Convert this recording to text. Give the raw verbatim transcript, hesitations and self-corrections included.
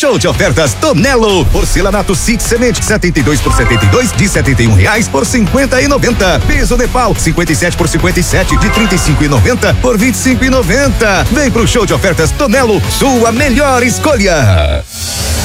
Show de ofertas Tonelo. Porcelanato City Semente setenta e dois por setenta e dois de setenta e um reais por cinquenta e noventa. Piso Nepal cinquenta e sete por cinquenta e sete de trinta e cinco e noventa por vinte e cinco e noventa. Vem pro show de ofertas Tonelo, sua melhor escolha.